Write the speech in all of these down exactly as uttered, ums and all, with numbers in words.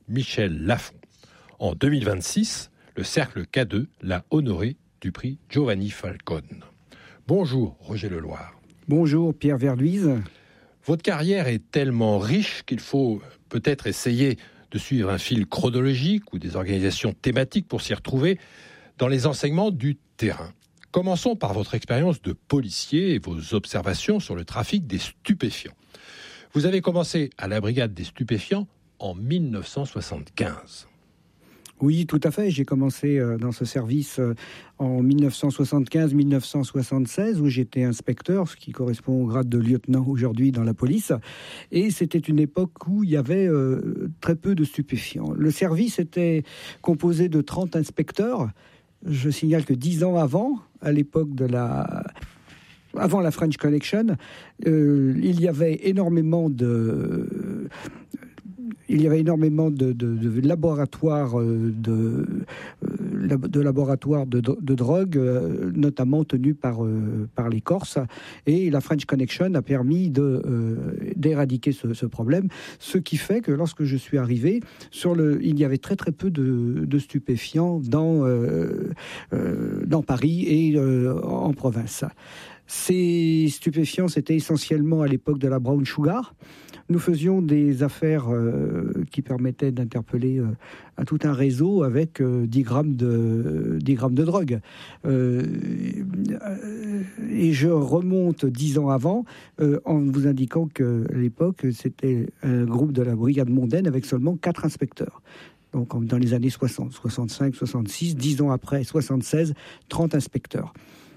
Michel Lafon. En deux mille vingt-six, le Cercle K deux l'a honoré du prix Giovanni Falcone. Bonjour Roger Leloir. Bonjour Pierre Verluise. Votre carrière est tellement riche qu'il faut peut-être essayer de suivre un fil chronologique ou des organisations thématiques pour s'y retrouver dans les enseignements du terrain. Commençons par votre expérience de policier et vos observations sur le trafic des stupéfiants. Vous avez commencé à la brigade des stupéfiants en dix-neuf cent soixante-quinze. Oui, tout à fait. J'ai commencé dans ce service en dix-neuf cent soixante-quinze dix-neuf cent soixante-seize, où j'étais inspecteur, ce qui correspond au grade de lieutenant aujourd'hui dans la police. Et c'était une époque où il y avait euh, très peu de stupéfiants. Le service était composé de trente inspecteurs. Je signale que dix ans avant, à l'époque de la... Avant la French Connection, euh, il y avait énormément de... Il y avait énormément de, de, de laboratoires de, de, laboratoires de, de drogue, notamment tenus par, par les Corses. Et la French Connection a permis de, d'éradiquer ce, ce problème. Ce qui fait que lorsque je suis arrivé, sur le, il y avait très très peu de, de stupéfiants dans, euh, dans Paris et euh, en province. Ces stupéfiants, c'était essentiellement à l'époque de la brown sugar. Nous faisions des affaires euh, qui permettaient d'interpeller euh, à tout un réseau avec euh, dix grammes de, dix grammes de drogue. Euh, et je remonte dix ans avant euh, en vous indiquant qu'à l'époque, c'était un groupe de la brigade mondaine avec seulement quatre inspecteurs. Donc dans les années soixante, soixante-cinq, soixante-six, dix ans après, soixante-seize, trente inspecteurs.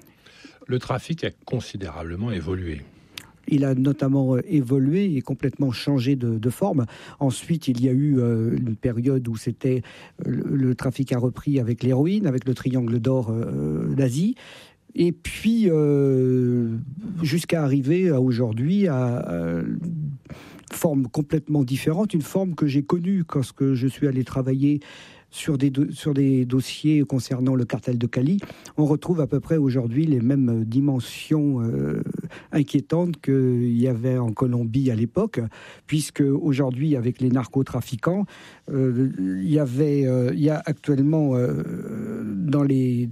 Le trafic a considérablement évolué. Il a notamment évolué et complètement changé de, de forme. Ensuite, il y a eu euh, une période où c'était le, le trafic a repris avec l'héroïne, avec le triangle d'or euh, d'Asie. Et puis, euh, jusqu'à arriver à aujourd'hui à, à une forme complètement différente, une forme que j'ai connue lorsque je suis allé travailler sur des, do- sur des dossiers concernant le cartel de Cali. On retrouve à peu près aujourd'hui les mêmes dimensions euh, inquiétantes qu'il y avait en Colombie à l'époque, puisque aujourd'hui, avec les narcotrafiquants, euh, il y avait, euh, il y a actuellement euh, dans les,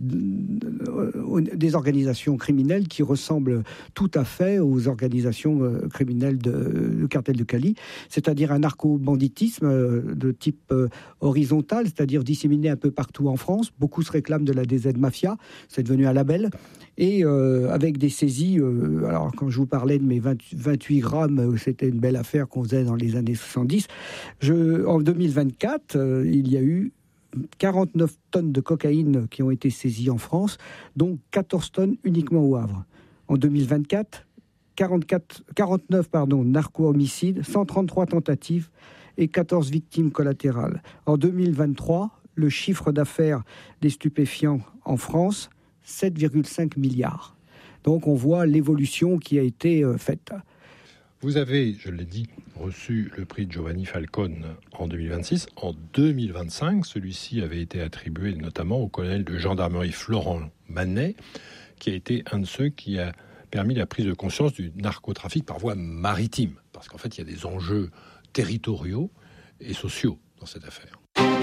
euh, des organisations criminelles qui ressemblent tout à fait aux organisations euh, criminelles de, de cartel de Cali, c'est-à-dire un narco-banditisme euh, de type euh, horizontal, c'est-à-dire c'est-à-dire disséminés un peu partout en France. Beaucoup se réclament de la D Z Mafia, c'est devenu un label, et euh, avec des saisies, euh, alors quand je vous parlais de mes vingt, vingt-huit grammes, c'était une belle affaire qu'on faisait dans les années soixante-dix, je, en deux mille vingt-quatre, euh, il y a eu quarante-neuf tonnes de cocaïne qui ont été saisies en France, dont quatorze tonnes uniquement au Havre. En deux mille vingt-quatre, quarante-quatre, quarante-neuf pardon, narco-homicides, cent trente-trois tentatives, et quatorze victimes collatérales. En deux mille vingt-trois, le chiffre d'affaires des stupéfiants en France, sept virgule cinq milliards. Donc on voit l'évolution qui a été euh, faite. Vous avez, je l'ai dit, reçu le prix Giovanni Falcone en deux mille vingt-six. En deux mille vingt-cinq, celui-ci avait été attribué notamment au colonel de gendarmerie Florent Manet, qui a été un de ceux qui a permis la prise de conscience du narcotrafic par voie maritime. Parce qu'en fait, il y a des enjeux territoriaux et sociaux dans cette affaire.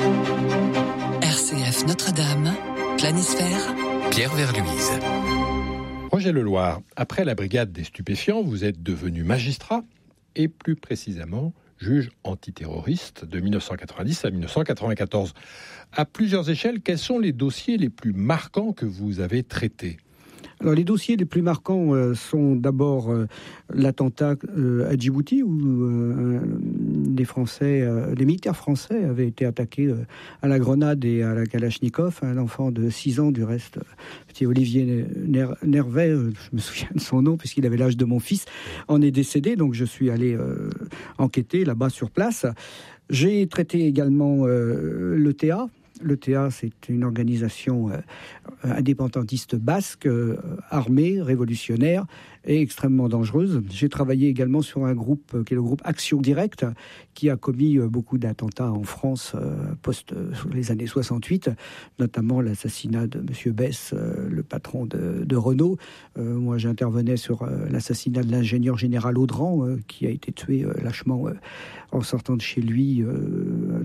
R C F Notre-Dame, Planisphère, Pierre Verluise. Roger Leloir, après la brigade des stupéfiants, vous êtes devenu magistrat et plus précisément juge antiterroriste de dix-neuf cent quatre-vingt-dix à dix-neuf cent quatre-vingt-quatorze. À plusieurs échelles, quels sont les dossiers les plus marquants que vous avez traités ? Alors, les dossiers les plus marquants euh, sont d'abord euh, l'attentat euh, à Djibouti, où euh, des Français, euh, des militaires français avaient été attaqués euh, à la grenade et à la Kalachnikov. Un enfant de six ans, du reste, petit Olivier Nervet, euh, je me souviens de son nom, puisqu'il avait l'âge de mon fils, en est décédé. Donc, je suis allé euh, enquêter là-bas sur place. J'ai traité également euh, l'E T A. L'E T A, c'est une organisation euh, indépendantiste basque, euh, armée, révolutionnaire et extrêmement dangereuse. J'ai travaillé également sur un groupe euh, qui est le groupe Action Directe, qui a commis euh, beaucoup d'attentats en France euh, post euh, les années soixante-huit, notamment l'assassinat de M. Bess, euh, le patron de, de Renault. Euh, moi, j'intervenais sur euh, l'assassinat de l'ingénieur général Audran, euh, qui a été tué euh, lâchement euh, en sortant de chez lui euh,